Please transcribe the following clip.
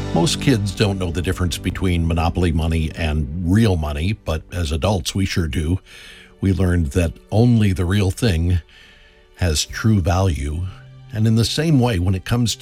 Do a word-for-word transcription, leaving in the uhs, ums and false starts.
Most kids don't know the difference between monopoly money and real money, but as adults, we sure do. We learned that only the real thing has true value. And in the same way, when it comes